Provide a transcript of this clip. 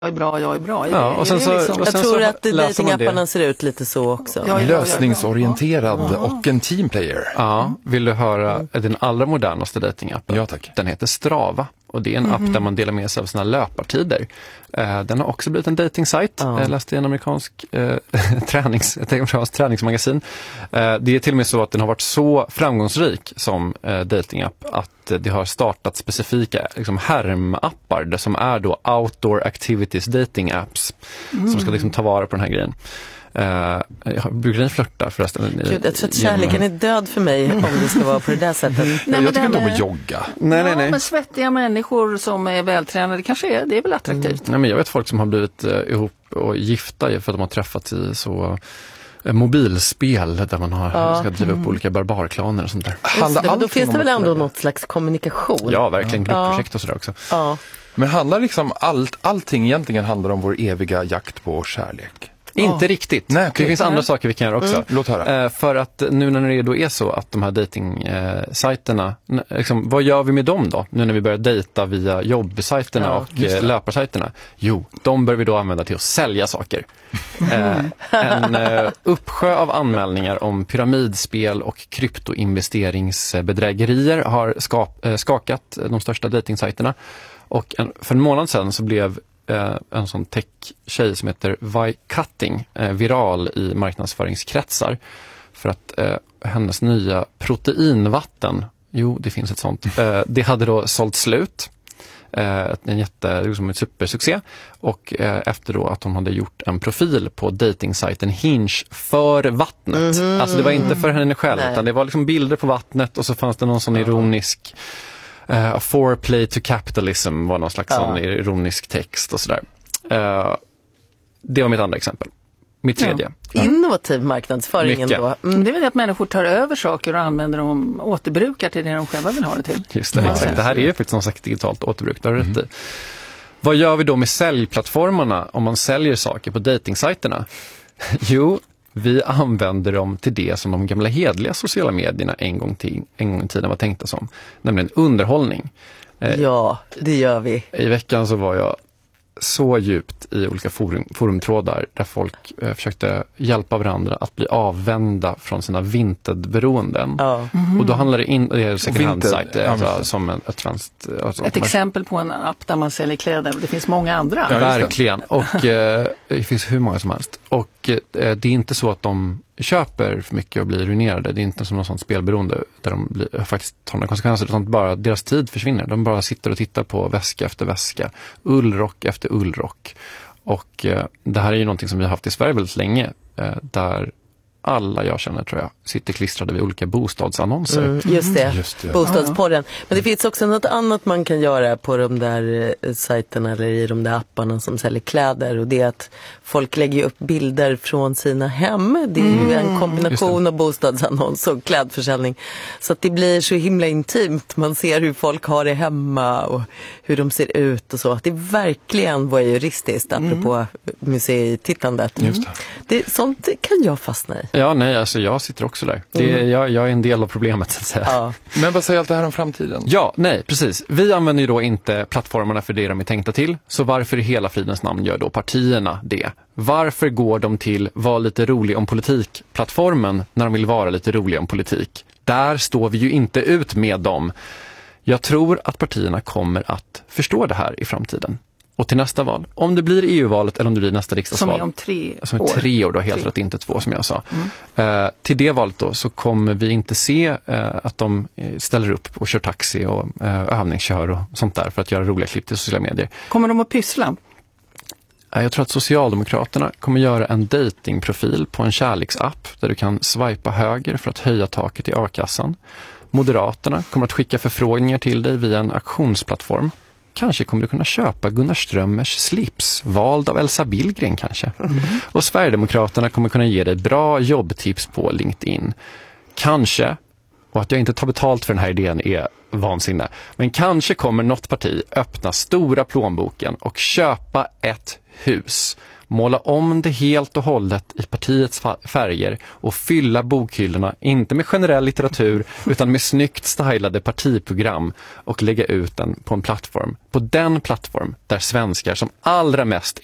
Jag är bra, jag är bra. Ja, och sen så, liksom... och sen jag tror så att datingapparna ser ut lite så också. Lösningsorienterad och en teamplayer. Ja, vill du höra den allra modernaste datingappen? Ja, tack. Den heter Strava. Och det är en app där man delar med sig av sina löpartider. Den har också blivit en datingsajt. Jag läste i en amerikansk träningsmagasin. Det är till och med så att den har varit så framgångsrik som datingapp att det har startat specifika liksom, härmappar som är då outdoor activities dating apps som ska liksom ta vara på den här grejen. Brukar ni flirta förresten? Gud, jag tror att kärleken är död för mig om det ska vara på det där sättet. Nej, jag tycker inte om att jogga. Nej. Men svettiga människor som är vältränade kanske det är väl attraktivt. Nej, men jag vet folk som har blivit ihop och gifta för att de har träffats i så mobilspel där man ska driva upp olika barbarklaner och sånt där. Då finns det väl ändå något slags kommunikation. Ja, verkligen gruppprojekt och sådär också. Ja. Men handlar liksom allting egentligen handlar om vår eviga jakt på kärlek? Inte riktigt. Nej, okay. Det finns andra saker vi kan göra också. Låt höra. För att nu när det då är så att de här dating-sajterna, liksom, vad gör vi med dem då? Nu när vi börjar dejta via jobbsajterna och löparsajterna. Jo, de bör vi då använda till att sälja saker. En uppsjö av anmälningar om pyramidspel och kryptoinvesteringsbedrägerier har skakat de största dating-sajterna. Och för en månad sedan så blev en sån tech-tjej som heter Vi Cutting viral i marknadsföringskretsar för att hennes nya proteinvatten, det finns ett sånt, det hade då sålt slut. En supersuccé och efter då att hon hade gjort en profil på datingsajten Hinge för vattnet. Alltså det var inte för henne själv utan det var liksom bilder på vattnet och så fanns det någon sån ironisk foreplay to capitalism var någon slags sån ironisk text och sådär. Det var mitt andra exempel. Mitt tredje. Innovativ marknadsföring ändå. Det är väl att människor tar över saker och använder dem, återbrukar till det de själva vill ha det till. Just det, exakt. Det här är ju faktiskt någon slags digitalt återbruk. Där rätt i. Vad gör vi då med säljplattformarna om man säljer saker på datingsajterna? Jo, vi använder dem till det som de gamla hedliga sociala medierna en gång i tiden var tänkta som, nämligen underhållning. Ja, det gör vi. I veckan så var jag så djupt i olika forumtrådar där folk försökte hjälpa varandra att bli avvända från sina Vinted-beroenden. Och då handlar det är second hand-sajt som ett franskt... Ett exempel på en app där man säljer kläder. Det finns många andra. Ja, verkligen. Och det finns hur många som helst. Och det är inte så att de köper för mycket och blir ruinerade. Det är inte som något sånt spelberoende där de faktiskt tar några konsekvenser. Utan bara deras tid försvinner. De bara sitter och tittar på väska efter väska. Ullrock efter ullrock. Och det här är ju någonting som vi har haft i Sverige väldigt länge. Där alla jag känner, tror jag, sitter klistrade vid olika bostadsannonser. Just det. Bostadspodden. Men det finns också något annat man kan göra på de där sajterna eller i de där apparna som säljer kläder. Och det är att folk lägger upp bilder från sina hem. Det är ju en kombination av bostadsannons och klädförsäljning. Så att det blir så himla intimt. Man ser hur folk har det hemma och hur de ser ut och så. Att det verkligen var juristiskt, apropå museitittandet. Sånt kan jag fastna i. Ja, nej, alltså jag sitter också där. Jag är en del av problemet, så att säga. Ja. Men vad säger allt det här om framtiden? Ja, nej, precis. Vi använder ju då inte plattformarna för det de är tänkta till. Så varför i hela fridens namn gör då partierna det? Varför går de till var lite rolig om politik-plattformen när de vill vara lite roliga om politik? Där står vi ju inte ut med dem. Jag tror att partierna kommer att förstå det här i framtiden. Och till nästa val, om det blir EU-valet eller om det blir nästa riksdagsval. Som är om 3 år. Som är 3 år då, helt rätt, inte 2 som jag sa. Till det valet då så kommer vi inte se att de ställer upp och kör taxi och övningskör och sånt där för att göra roliga klipp till sociala medier. Kommer de att pyssla? Jag tror att Socialdemokraterna kommer göra en datingprofil på en kärleksapp där du kan swipa höger för att höja taket i A-kassan. Moderaterna kommer att skicka förfrågningar till dig via en auktionsplattform. Kanske kommer du kunna köpa Gunnar Strömmers slips, vald av Elsa Billgren kanske. Och Sverigedemokraterna kommer kunna ge dig bra jobbtips på LinkedIn. Kanske, och att jag inte tar betalt för den här idén är vansinne, men kanske kommer något parti öppna stora plånboken och köpa ett hus måla om det helt och hållet i partiets färger och fylla bokhyllorna, inte med generell litteratur utan med snyggt stylade partiprogram och lägga ut den på en plattform. På den plattform där svenskar som allra mest